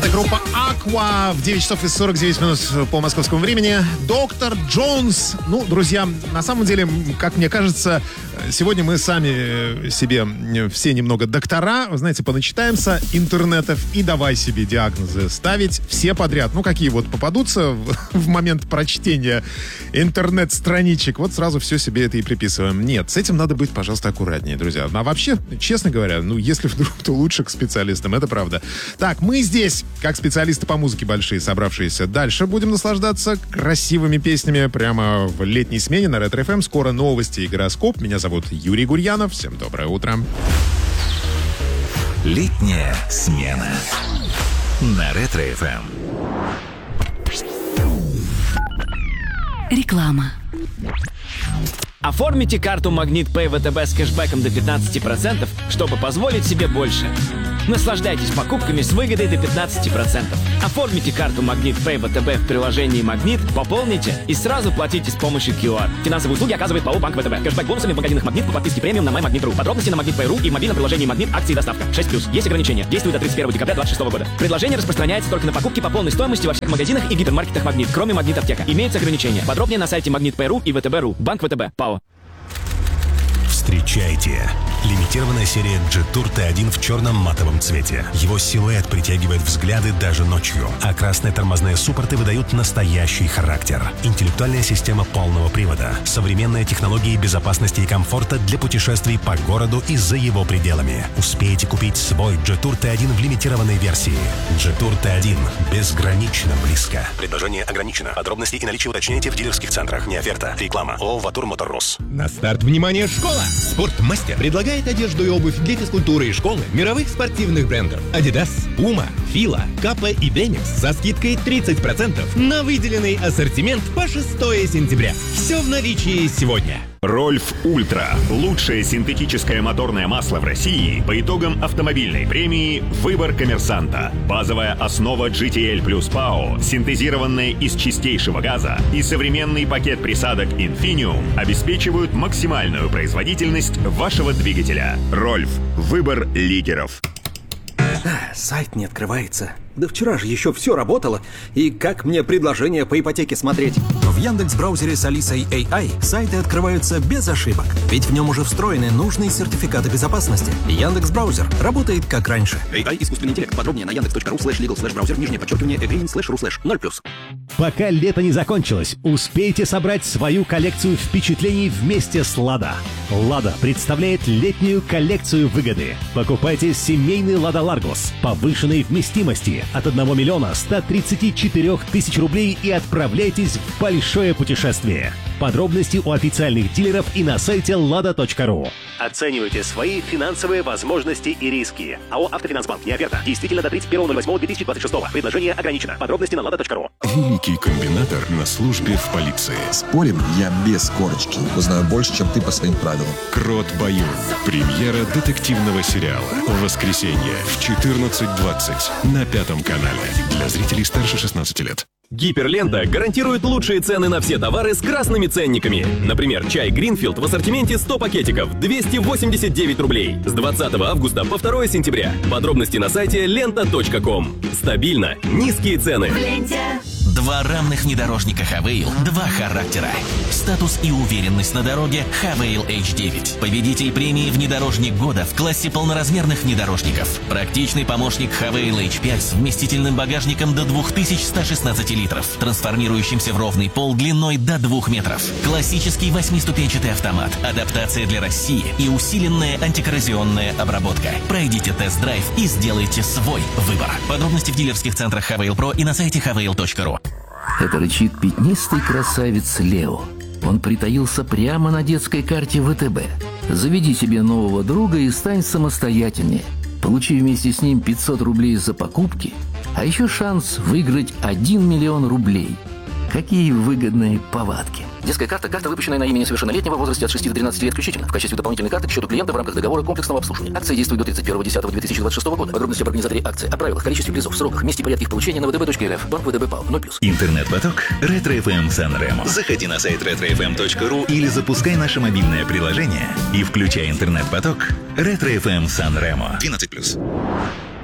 группа Aqua в 9 часов и 49 минут по московскому времени. Доктор Джонс. Ну, друзья, на самом деле, как мне кажется, сегодня мы сами себе все немного доктора, вы знаете, поначитаемся интернетов и давай себе диагнозы ставить все подряд. Ну, какие вот попадутся в момент прочтения интернет-страничек, вот сразу все себе это и приписываем. Нет, с этим надо быть, пожалуйста, аккуратнее, друзья. А вообще, честно говоря, ну, если вдруг, то лучше к специалистам, это правда. Так, мы здесь, как специалисты по музыке большие, собравшиеся. Дальше будем наслаждаться красивыми песнями прямо в летней смене на Ретро-ФМ. Скоро новости и гороскоп. Меня зовут Юрий Гурьянов. Всем доброе утро. Летняя смена на Ретро-ФМ. Реклама. Оформите карту Магнит Pay ВТБ с кэшбэком до 15%, чтобы позволить себе больше. Наслаждайтесь покупками с выгодой до 15%. Оформите карту Магнит Pay ВТБ в приложении Магнит, пополните и сразу платите с помощью QR. Финансовые услуги оказывает ПАО Банк ВТБ. Кэшбэк бонусами в магазинах Магнит по подписке премиум на MyMagnet.ru. Подробности на Magnet.ru и в мобильном приложении Магнит. Акции и доставка. 6+. Есть ограничения. Действует до 31 декабря 2026 года. Предложение распространяется только на покупки по полной стоимости во всех магазинах и гипермаркетах Магнит, кроме Магнит Аптека. Имеются ограничения. Подробнее на сайте Magnet.ru и ВТБ.ру. Банк ВТБ. ПАО. Встречайте! Лимитированная серия Jetour T1 в черном матовом цвете. Его силуэт притягивает взгляды даже ночью, а красные тормозные суппорты выдают настоящий характер. Интеллектуальная система полного привода, современные технологии безопасности и комфорта для путешествий по городу и за его пределами. Успейте купить свой Jetour T1 в лимитированной версии. Jetour T1 безгранично близко. Предложение ограничено. Подробности и наличие уточняйте в дилерских центрах. Не оферта. Реклама. ООО «Ватур Моторрус». На старт, внимание, школа! Спортмастер предлагает одежду и обувь для физкультуры и школы мировых спортивных брендов Adidas, Puma, Fila, Kappa и Demix со скидкой 30% на выделенный ассортимент по 6 сентября. Все в наличии сегодня. Рольф Ультра. Лучшее синтетическое моторное масло в России по итогам автомобильной премии «Выбор коммерсанта». Базовая основа GTL плюс ПАО, синтезированная из чистейшего газа и современный пакет присадок Infinium обеспечивают максимальную производительность вашего двигателя. Рольф. Выбор лидеров. Сайт не открывается. Да вчера же еще все работало. И как мне предложение по ипотеке смотреть? В Яндекс.Браузере с Алисой AI сайты открываются без ошибок. Ведь в нем уже встроены нужные сертификаты безопасности. Яндекс.Браузер работает как раньше. AI – искусственный интеллект. Подробнее на yandex.ru/legal/браузер, _agreement/ru/0+. Пока лето не закончилось, успейте собрать свою коллекцию впечатлений вместе с Лада. Лада представляет летнюю коллекцию выгоды. Покупайте семейный Лада Ларгус повышенной вместимости от 1 миллиона 134 тысяч рублей и отправляйтесь в большое путешествие. Подробности у официальных дилеров и на сайте lada.ru. Оценивайте свои финансовые возможности и риски. АО «Автофинансбанк». Не оферта. Действительно до 31.08.2026. Предложение ограничено. Подробности на lada.ru. Великий комбинатор на службе в полиции. Спорим, я без корочки. Узнаю больше, чем ты по своим правилам. Крот Баюн. Премьера детективного сериала. В воскресенье в 14:20 на 5 канале. Для зрителей старше 16 лет. Гиперлента гарантирует лучшие цены на все товары с красными ценниками. Например, чай Гринфилд в ассортименте 100 пакетиков, 289 рублей. С 20 августа по 2 сентября. Подробности на сайте lenta.com. Стабильно. Низкие цены. Два равных внедорожника Havail, два характера. Статус и уверенность на дороге Havail H9. Победитель премии «Внедорожник года» в классе полноразмерных внедорожников. Практичный помощник Havail H5 с вместительным багажником до 2116 литров, трансформирующимся в ровный пол длиной до 2 метров. Классический 8-ступенчатый автомат, адаптация для России и усиленная антикоррозионная обработка. Пройдите тест-драйв и сделайте свой выбор. Подробности в дилерских центрах Havail Pro и на сайте havail.ru. Это рычит пятнистый красавец Лео. Он притаился прямо на детской карте ВТБ. Заведи себе нового друга и стань самостоятельнее. Получи вместе с ним 500 рублей за покупки, а еще шанс выиграть 1 миллион рублей. Какие выгодные повадки. Детская карта – карта, выпущенная на имя несовершеннолетнего в возрасте от 6 до 13 лет включительно. В качестве дополнительной карты к счету клиента в рамках договора комплексного обслуживания. Акция действует до 31.10.2026 года. Подробности об организаторе акции, о правилах, количестве призов, сроках, месте и порядке их получения на vdb.rf. Банк ВТБ ПАО 0+. Интернет-поток Ретро-ФМ Сан-Ремо. Заходи на сайт retrofm.ru или запускай наше мобильное приложение и включай интернет-поток Ретро-ФМ Сан-Ремо. 12+.